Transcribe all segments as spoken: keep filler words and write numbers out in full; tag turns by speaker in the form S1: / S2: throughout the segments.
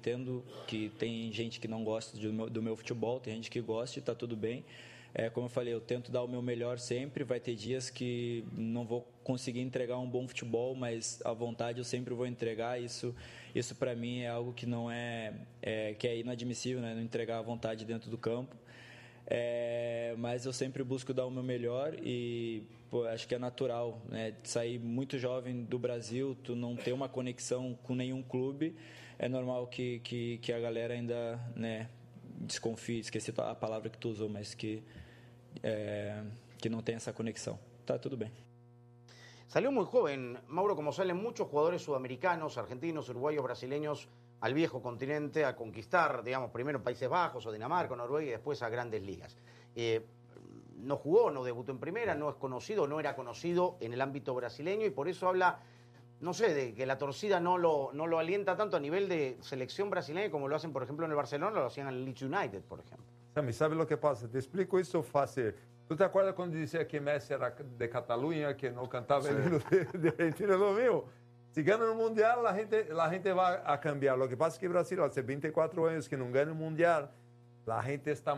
S1: entendo que tem gente que não gosta do meu, do meu futebol, tem gente que gosta e está tudo bem. É, como eu falei, eu tento dar o meu melhor sempre. Vai ter dias que não vou conseguir entregar um bom futebol, mas a vontade eu sempre vou entregar. Isso, isso para mim é algo que não é, é que é inadmissível, né? Não entregar a vontade dentro do campo. É, mas eu sempre busco dar o meu melhor e pô, acho que é natural, né? Sair muito jovem do Brasil, tu não ter uma conexão com nenhum clube, é normal que, que, que a galera ainda, né, desconfie, esqueci a palavra que tu usou, mas que, é, que não tem essa conexão. Tá tudo bem.
S2: Salió muy joven, Mauro, como salen muchos jugadores sudamericanos, argentinos, uruguayos, brasileños al viejo continente a conquistar, digamos, primero Países Bajos o Dinamarca o Noruega y después a grandes ligas. Eh, no jugó, no debutó en primera, no es conocido, no era conocido en el ámbito brasileño y por eso habla, no sé, de que la torcida no lo, no lo alienta tanto a nivel de selección brasileña como lo hacen, por ejemplo, en el Barcelona, lo hacían en el Leeds United, por ejemplo.
S3: Sammy, sabe lo que pasa? Te explico isso fácil. ¿Tú te acuerdas cuando decía que Messi era de Cataluña, que no cantaba sí. el himno de, de Argentina? Lo mismo. Si ganan el Mundial, la gente, la gente va a cambiar. Lo que pasa es que Brasil, hace veinticuatro años que no gana el Mundial, la gente está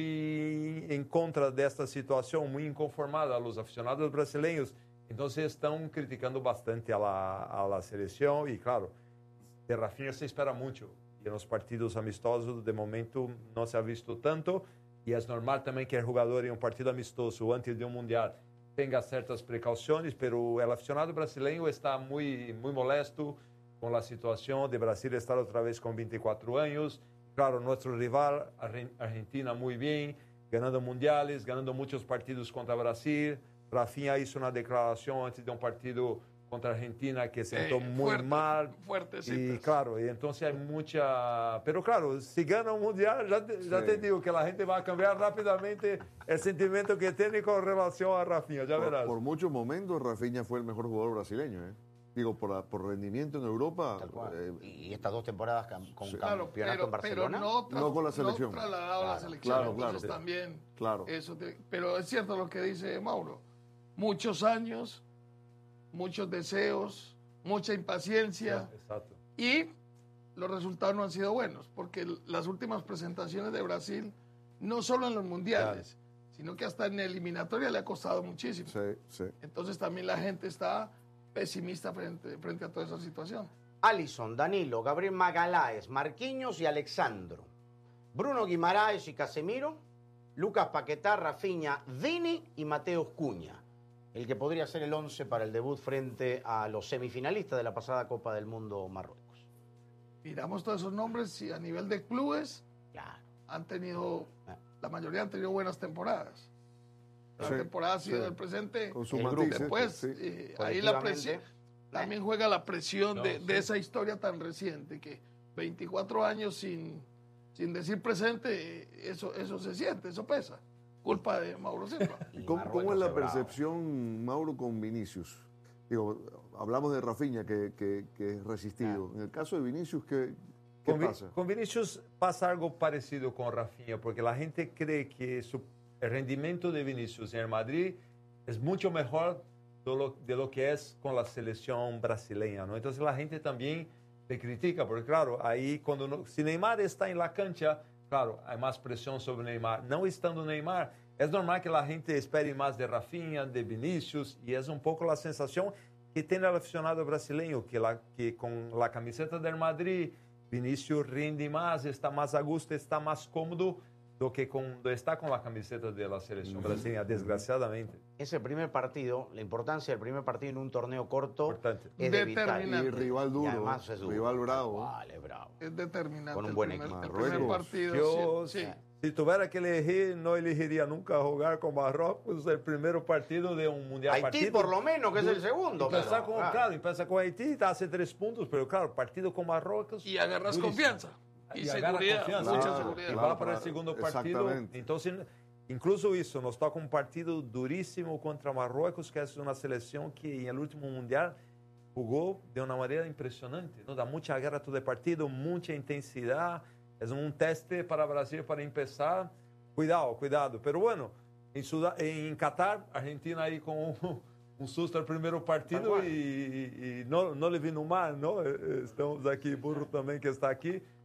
S3: muy en contra de esta situación, muy inconformada. Los aficionados brasileños, entonces están criticando bastante a la, a la selección. Y claro, de Rafinha se espera mucho. Y en los partidos amistosos, de momento, no se ha visto tanto. Y es normal también que el jugador en un partido amistoso antes de un Mundial tenga ciertas precauciones, pero el aficionado brasileño está muy, muy molesto con la situación de Brasil estar otra vez con veinticuatro años. Claro, nuestro rival, Argentina, muy bien, ganando mundiales, ganando muchos partidos contra Brasil. Rafinha hizo una declaración antes de un partido contra Argentina que sentó eh, muy
S4: fuerte,
S3: mal.
S4: Fuerte, sí,
S3: y
S4: pues.
S3: claro, y entonces hay mucha... Pero claro, si gana un mundial, ya te, sí. ya te digo que la gente va a cambiar rápidamente el sentimiento que tiene con relación a Rafinha, ya
S5: por,
S3: verás.
S5: Por muchos momentos Rafinha fue el mejor jugador brasileño, ¿eh? Digo, por, por rendimiento en Europa.
S2: Eh, y estas dos temporadas con
S5: sí.
S2: campeonato
S4: claro,
S2: en Barcelona.
S4: Pero no,
S5: no con la selección.
S4: No trasladado a la selección.
S5: Claro, claro.
S4: Entonces también.
S5: Claro.
S4: Eso te, pero es cierto lo que dice Mauro. Muchos años, muchos deseos, mucha impaciencia.
S3: Sí, exacto.
S4: Y los resultados no han sido buenos, porque las últimas presentaciones de Brasil, no solo en los mundiales, claro. sino que hasta en eliminatoria le ha costado muchísimo.
S5: Sí, sí.
S4: Entonces también la gente está pesimista frente, frente a toda esa situación.
S2: Alisson, Danilo, Gabriel Magalhães, Marquinhos y Alexandro. Bruno Guimaraes y Casemiro. Lucas Paquetá, Rafinha, Vini y Mateus Cunha. El que podría ser el once para el debut frente a los semifinalistas de la pasada Copa del Mundo Marruecos.
S4: Miramos todos esos nombres y a nivel de clubes
S2: claro.
S4: han tenido, la mayoría han tenido buenas temporadas. La
S5: sí,
S4: temporada ha sido
S5: sí.
S4: el presente.
S5: Con su
S4: el
S5: matices,
S4: después,
S5: sí.
S4: eh, ahí la presión. También juega la presión
S3: no,
S4: de,
S3: sí.
S4: de esa historia tan reciente que veinticuatro años sin, sin decir presente, eso, eso se siente, eso pesa. Culpa de Mauro Silva.
S5: ¿Cómo, ¿Cómo es la percepción, Mauro, con Vinicius? Digo, hablamos de Rafinha, que, que, que es resistido. En el caso de Vinicius, ¿qué, qué
S3: con,
S5: pasa?
S3: Con Vinicius pasa algo parecido con Rafinha, porque la gente cree que su, el rendimiento de Vinicius en el Madrid es mucho mejor de lo, de lo que es con la selección brasileña, ¿no? Entonces la gente también le critica, porque claro, ahí cuando no, si Neymar está en la cancha, claro, hay más presión sobre Neymar. No estando Neymar, es normal que la gente espere más de Rafinha, de Vinicius, y es un poco la sensación que tiene el aficionado brasileño, que, la, que con la camiseta del Madrid, Vinicius rinde más, está más a gusto, está más cómodo do que cuando está con la camiseta de la selección brasileña, desgraciadamente.
S2: Ese primer partido, la importancia del primer partido en un torneo corto
S3: Importante.
S2: es de vital.
S5: Y rival duro,
S2: y además es duro.
S5: rival bravo.
S2: Vale, bravo.
S4: Es determinante.
S2: Con un buen
S4: el primer,
S2: equipo.
S4: el primer
S5: Marruecos.
S4: partido.
S3: Yo,
S4: sí, sí.
S3: si tuviera que elegir, no elegiría nunca jugar con Marruecos el primer partido de un mundial.
S2: Haití,
S3: partido,
S2: por lo menos, que es el segundo.
S3: Empezar
S2: pero,
S3: con,
S2: claro.
S3: claro, empieza con Haití, hace tres puntos, pero claro, partido con Marruecos.
S4: Y agarras
S3: durísimo.
S4: confianza. Y,
S3: Y agarra
S4: seguridad,
S3: confianza.
S4: mucha
S5: Claro,
S4: seguridad.
S3: Y
S5: claro.
S3: va para el segundo partido.
S5: Exactamente.
S3: Entonces, incluso eso, nos toca un partido durísimo contra Marruecos, que es una selección que en el último mundial jugó de una manera impresionante, ¿no? Da mucha guerra todo el partido, mucha intensidad. Es un teste para Brasil para empezar. Cuidado, cuidado. Pero bueno, en, Sudá en Qatar, Argentina ahí con un, un susto al primer partido y, y, y no, no le vino mal, ¿no? Estamos aquí, Burro también que está aquí.